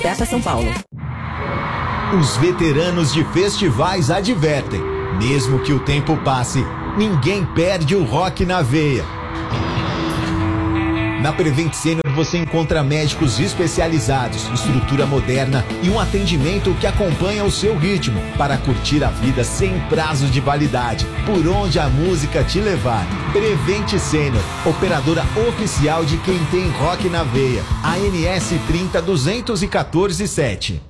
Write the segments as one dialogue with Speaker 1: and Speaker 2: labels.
Speaker 1: Peça São Paulo.
Speaker 2: Os veteranos de festivais advertem: mesmo que o tempo passe, ninguém perde o rock na veia. Na Prevent Senior você encontra médicos especializados, estrutura moderna e um atendimento que acompanha o seu ritmo para curtir a vida sem prazos de validade, por onde a música te levar. Prevent Senior, operadora oficial de quem tem rock na veia. ANS 302147.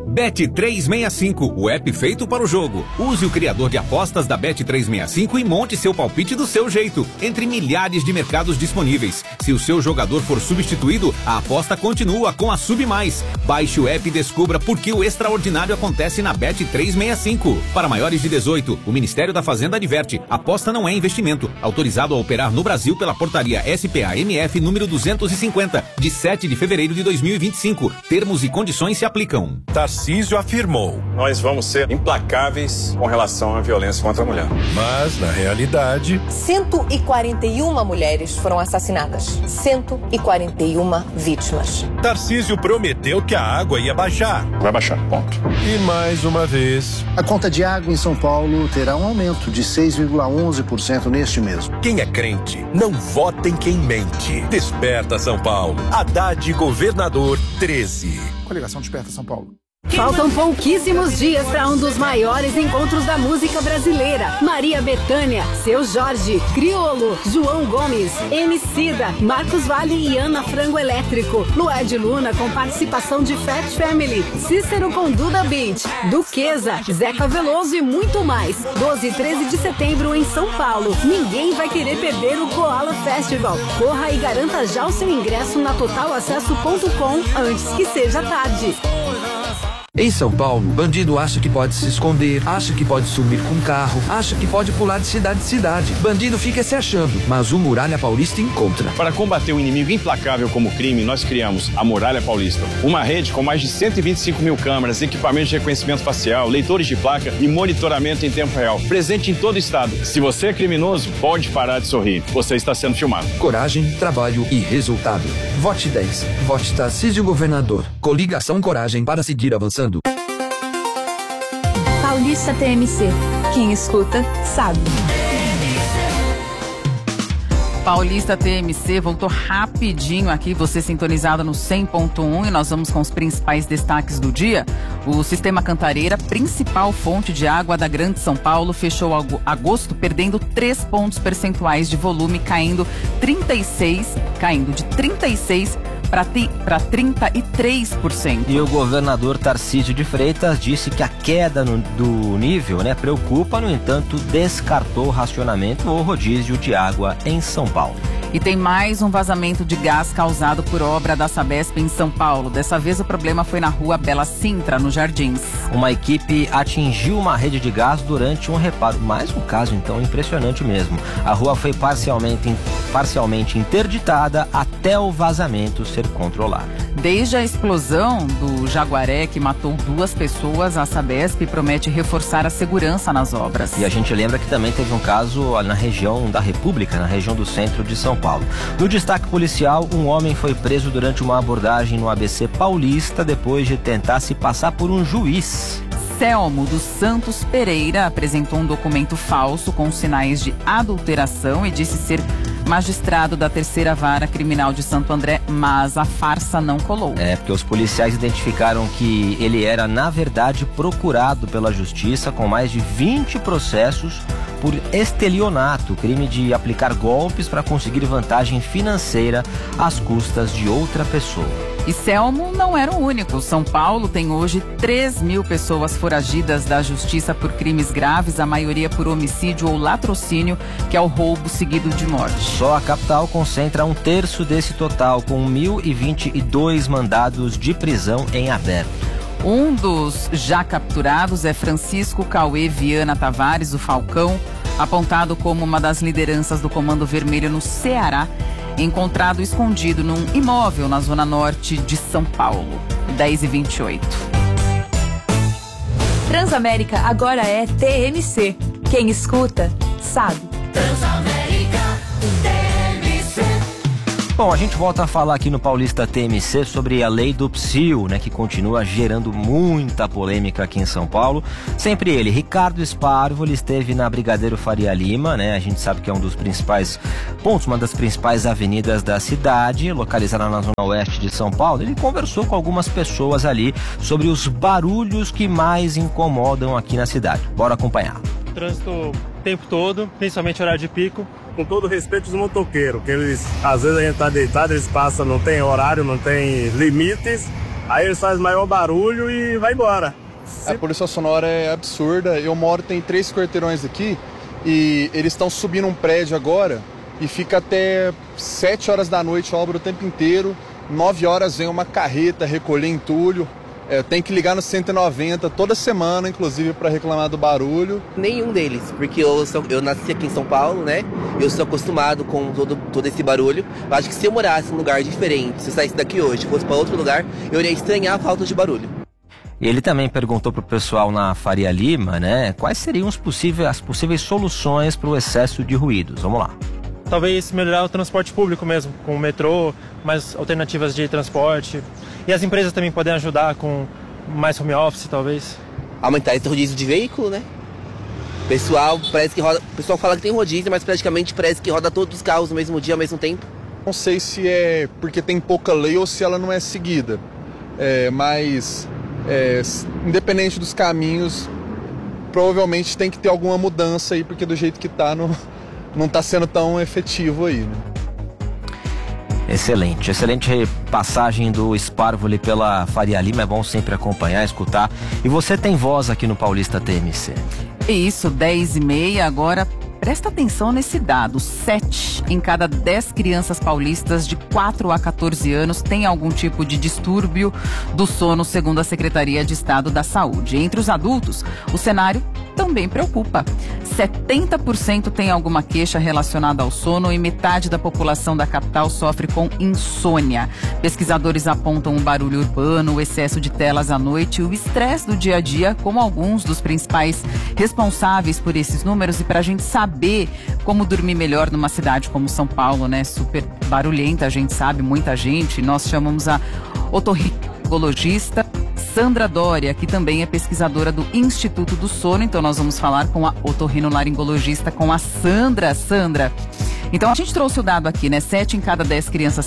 Speaker 3: Bet365, o app feito para o jogo. Use o criador de apostas da Bet365 e monte seu palpite do seu jeito, entre milhares de mercados disponíveis. Se o seu jogador for substituído, a aposta continua com a Sub Mais. Baixe o app e descubra por que o extraordinário acontece na Bet365. Para maiores de 18, o Ministério da Fazenda adverte: aposta não é investimento. Autorizado a operar no Brasil pela portaria SPA-MF número 250, de 7 de fevereiro de 2025. Termos e condições se aplicam.
Speaker 4: Tarcísio afirmou:
Speaker 5: nós vamos ser implacáveis com relação à violência contra a mulher.
Speaker 4: Mas, na realidade,
Speaker 1: 141 mulheres foram assassinadas. 141 vítimas.
Speaker 4: Tarcísio prometeu que a água ia baixar.
Speaker 5: Vai baixar, ponto.
Speaker 4: E mais uma vez,
Speaker 6: a conta de água em São Paulo terá um aumento de 6,11% neste mês.
Speaker 4: Quem é crente, não vota em quem mente. Desperta São Paulo. Haddad Governador 13.
Speaker 6: Coligação Desperta São Paulo.
Speaker 7: Faltam pouquíssimos dias para um dos maiores encontros da música brasileira. Maria Bethânia, Seu Jorge, Criolo, João Gomes, Emicida, Marcos Valle e Ana Frango Elétrico. Lued Luna com participação de Fat Family, Cícero com Duda Beat, Duquesa, Zeca Veloso e muito mais. 12 e 13 de setembro em São Paulo. Ninguém vai querer perder o Koala Festival. Corra e garanta já o seu ingresso na totalacesso.com antes que seja tarde.
Speaker 8: Em São Paulo, bandido acha que pode se esconder, acha que pode sumir com carro, acha que pode pular de cidade em cidade. Bandido fica se achando, mas o Muralha Paulista encontra.
Speaker 5: Para combater um inimigo implacável como o crime, nós criamos a Muralha Paulista. Uma rede com mais de 125 mil câmeras, equipamentos de reconhecimento facial, leitores de placa e monitoramento em tempo real. Presente em todo o estado. Se você é criminoso, pode parar de sorrir. Você está sendo filmado.
Speaker 8: Coragem, trabalho e resultado. Vote 10. Vote Tarcísio Governador. Coligação Coragem para seguir avançando.
Speaker 9: Paulista TMC. Quem escuta, sabe.
Speaker 10: Paulista TMC voltou rapidinho aqui, você sintonizado no 100.1 e nós vamos com os principais destaques do dia. O Sistema Cantareira, principal fonte de água da Grande São Paulo, fechou agosto perdendo 3 pontos percentuais de volume, caindo de 36 para 33%.
Speaker 11: E o governador Tarcísio de Freitas disse que a queda do nível preocupa, no entanto, descartou racionamento ou rodízio de água em São Paulo.
Speaker 10: E tem mais um vazamento de gás causado por obra da Sabesp em São Paulo. Dessa vez o problema foi na rua Bela Sintra, no Jardins.
Speaker 11: Uma equipe atingiu uma rede de gás durante um reparo. Mais um caso, então, impressionante mesmo. A rua foi parcialmente interditada até o vazamento ser controlado.
Speaker 10: Desde a explosão do Jaguaré, que matou 2 pessoas, a Sabesp promete reforçar a segurança nas obras.
Speaker 11: E a gente lembra que também teve um caso na região da República, na região do centro de São Paulo. No destaque policial, um homem foi preso durante uma abordagem no ABC Paulista depois de tentar se passar por um juiz.
Speaker 10: Selmo dos Santos Pereira apresentou um documento falso com sinais de adulteração e disse ser magistrado da 3ª Vara Criminal de Santo André, mas a farsa não colou.
Speaker 11: Porque os policiais identificaram que ele era, na verdade, procurado pela justiça com mais de 20 processos por estelionato, crime de aplicar golpes para conseguir vantagem financeira às custas de outra pessoa.
Speaker 10: E Selmo não era o único. São Paulo tem hoje 3.000 pessoas foragidas da justiça por crimes graves, a maioria por homicídio ou latrocínio, que é o roubo seguido de morte.
Speaker 11: Só a capital concentra 1/3 desse total, com 1.022 mandados de prisão em aberto.
Speaker 10: Um dos já capturados é Francisco Cauê Viana Tavares, o Falcão, apontado como uma das lideranças do Comando Vermelho no Ceará, encontrado escondido num imóvel na zona norte de São Paulo. 10h28.
Speaker 9: Transamérica agora é TMC. Quem escuta, sabe.
Speaker 12: Transamérica TMC.
Speaker 11: Bom, a gente volta a falar aqui no Paulista TMC sobre a lei do Psil, né, que continua gerando muita polêmica aqui em São Paulo. Sempre ele, Ricardo Sparvoli, esteve na Brigadeiro Faria Lima, né? A gente sabe que é um dos principais pontos, uma das principais avenidas da cidade, localizada na zona oeste de São Paulo. Ele conversou com algumas pessoas ali sobre os barulhos que mais incomodam aqui na cidade. Bora acompanhar.
Speaker 12: Trânsito o tempo todo, principalmente horário de pico. Com todo respeito dos motoqueiros, que eles, às vezes a gente tá deitado, eles passam, não tem horário, não tem limites, aí eles fazem maior barulho e vai embora.
Speaker 13: A poluição sonora é absurda. Eu moro, tem 3 quarteirões aqui e eles estão subindo um prédio agora e fica até 7 horas da noite, obra o tempo inteiro, 9 horas vem uma carreta recolher entulho. Tem que ligar no 190 toda semana, inclusive, para reclamar do barulho.
Speaker 14: Nenhum deles, porque eu nasci aqui em São Paulo, né? Eu sou acostumado com todo esse barulho. Eu acho que se eu morasse em um lugar diferente, se eu saísse daqui hoje e fosse para outro lugar, eu iria estranhar a falta de barulho.
Speaker 11: E ele também perguntou pro pessoal na Faria Lima, né? Quais seriam as possíveis soluções para o excesso de ruídos. Vamos lá.
Speaker 12: Talvez melhorar o transporte público mesmo, com o metrô, mais alternativas de transporte. E as empresas também podem ajudar com mais home office, talvez.
Speaker 14: Aumentar esse rodízio de veículo, né? O pessoal fala que tem rodízio, mas praticamente parece que roda todos os carros no mesmo dia, ao mesmo tempo.
Speaker 13: Não sei se é porque tem pouca lei ou se ela não é seguida. Mas, independente dos caminhos, provavelmente tem que ter alguma mudança aí, porque do jeito que tá, não tá sendo tão efetivo aí, né?
Speaker 11: Excelente passagem do Sparvoli pela Faria Lima, é bom sempre acompanhar, escutar. E você tem voz aqui no Paulista TMC.
Speaker 10: Isso, 10h30, agora presta atenção nesse dado, 7 em cada 10 crianças paulistas de 4 a 14 anos têm algum tipo de distúrbio do sono, segundo a Secretaria de Estado da Saúde. Entre os adultos, o cenário também preocupa. 70% tem alguma queixa relacionada ao sono e metade da população da capital sofre com insônia. Pesquisadores apontam o barulho urbano, o excesso de telas à noite e o estresse do dia a dia como alguns dos principais responsáveis por esses números. E para a gente saber como dormir melhor numa cidade como São Paulo, né, super barulhenta, a gente sabe, muita gente, nós chamamos a otorrinolaringologista Sandra Doria, que também é pesquisadora do Instituto do Sono. Então nós vamos falar com a otorrinolaringologista, com a Sandra. Sandra, então a gente trouxe o dado aqui, né? 7 em cada 10 crianças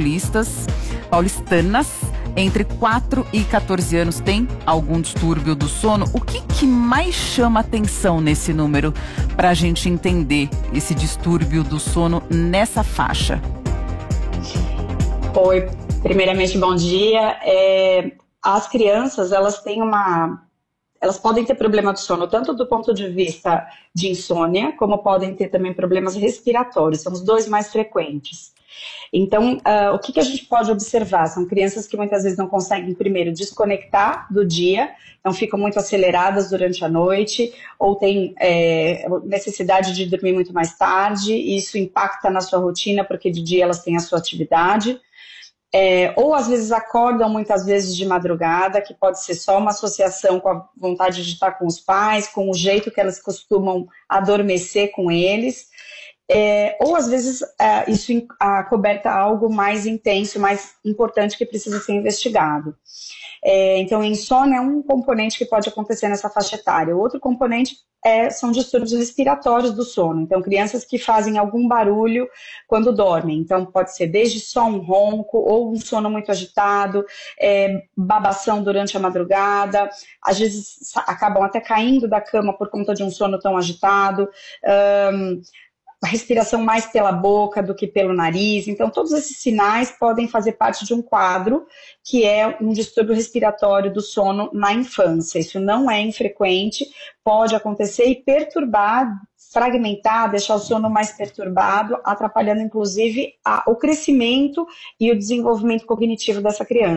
Speaker 10: paulistanas entre 4 e 14 anos tem algum distúrbio do sono. O que mais chama atenção nesse número para a gente entender esse distúrbio do sono nessa faixa?
Speaker 15: Oi, primeiramente bom dia. As crianças, elas podem ter problema de sono, tanto do ponto de vista de insônia, como podem ter também problemas respiratórios, são os dois mais frequentes. Então, o que a gente pode observar? São crianças que muitas vezes não conseguem, primeiro, desconectar do dia, então ficam muito aceleradas durante a noite, ou têm necessidade de dormir muito mais tarde, e isso impacta na sua rotina, porque de dia elas têm a sua atividade. Ou às vezes acordam muitas vezes de madrugada, que pode ser só uma associação com a vontade de estar com os pais, com o jeito que elas costumam adormecer com eles, ou às vezes isso acoberta algo mais intenso, mais importante que precisa ser investigado. Então, a insônia é um componente que pode acontecer nessa faixa etária. O outro componente são distúrbios respiratórios do sono. Então, crianças que fazem algum barulho quando dormem. Então, pode ser desde só um ronco ou um sono muito agitado, babação durante a madrugada. Às vezes, acabam até caindo da cama por conta de um sono tão agitado. A respiração mais pela boca do que pelo nariz. Então, todos esses sinais podem fazer parte de um quadro que é um distúrbio respiratório do sono na infância. Isso não é infrequente, pode acontecer e perturbar, fragmentar, deixar o sono mais perturbado, atrapalhando inclusive o crescimento e o desenvolvimento cognitivo dessa criança.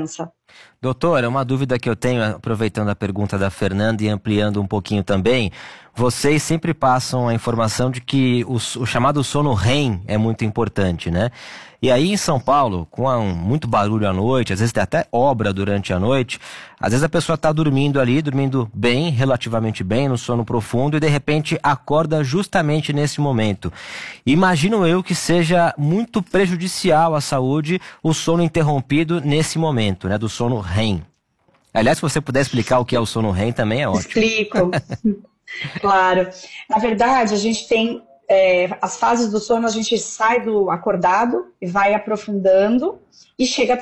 Speaker 11: Doutora, uma dúvida que eu tenho, aproveitando a pergunta da Fernanda e ampliando um pouquinho também, vocês sempre passam a informação de que o chamado sono REM é muito importante, né? E aí em São Paulo, com muito barulho à noite, às vezes tem até obra durante a noite, às vezes a pessoa está dormindo ali, dormindo bem, relativamente bem, no sono profundo, e de repente acorda justamente nesse momento. Imagino eu que seja muito prejudicial à saúde o sono interrompido nesse momento, né, do sono REM. Aliás, se você puder explicar o que é o sono REM também é ótimo.
Speaker 15: Explico. Claro. Na verdade, a gente tem as fases do sono, a gente sai do acordado e vai aprofundando e chega